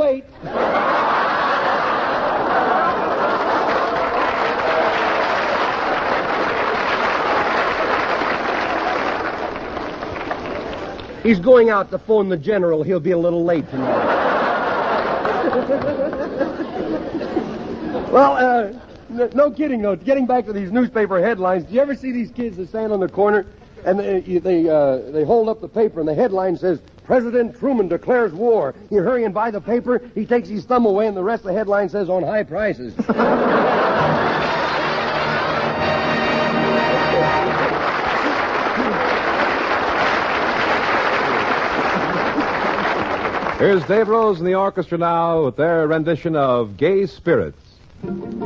late. He's going out to phone the general. He'll be a little late tonight. Well, no kidding, though. Getting back to these newspaper headlines, do you ever see these kids that stand on the corner and they hold up the paper and the headline says, President Truman declares war. You're hurrying by the paper, he takes his thumb away, and the rest of the headline says, on high prices. Here's Dave Rose and the orchestra now with their rendition of Gay Spirits.